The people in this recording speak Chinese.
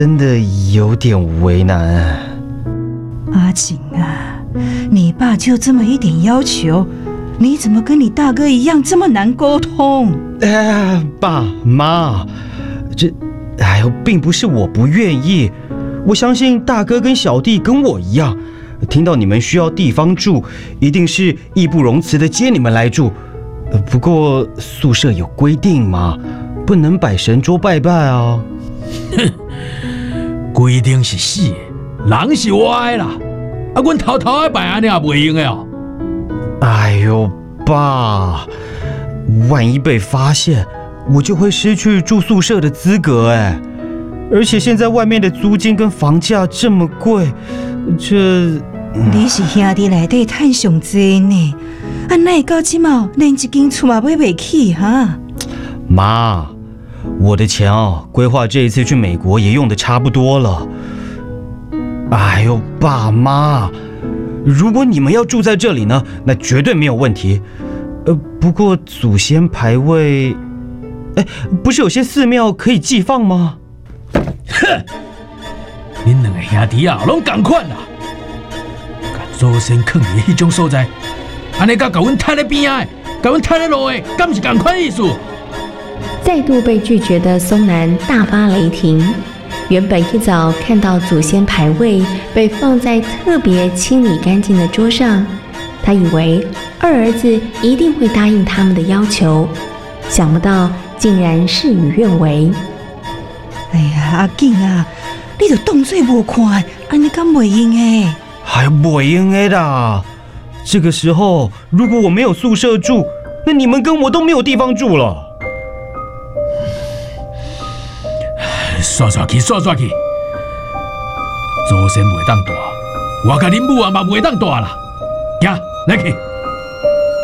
真的有点为难。 阿景啊，你爸就这么一点要求，你怎么跟你大哥一样这么难沟通？ 爸妈，并不是我不愿意，我相信大哥跟小弟跟我一样，听到你们需要地方住，一定是义不容辞的接你们来住。不过宿舍有规定嘛，不能摆神桌拜拜啊。 规定是死的，人是歪啦。阮偷偷的摆安尼也袂用的哦。 哎呦，爸，万一被发现，我就会失去住宿舍的资格哎。而且现在外面的租金跟房价这么贵， 你是兄弟内底赚上济呢，哪会到今嘛连一间厝嘛买不起哈？ 妈，我的钱规划这一次去美国也用得差不多了。哎呦，爸妈，如果你们要住在这里呢，那绝对没有问题。不过祖先牌位，不是有些寺庙可以寄放吗？ 哼，恁两个兄弟啊，拢同款啦。甲祖先囥伫迄种所在，安尼甲阮摊在边仔，甲阮摊在路的，敢不是同款意思？ 再度被拒绝的松南大发雷霆。原本一早看到祖先牌位被放在特别清理干净的桌上，他以为二儿子一定会答应他们的要求，想不到竟然事与愿违。 哎呀，阿景啊，你就当作无看，安尼敢袂用诶？ 还不用的啦！这个时候，如果我没有宿舍住，那你们跟我都没有地方住了。 刷去，祖先袂当大，我甲恁母啊嘛袂当大啦。行，来去。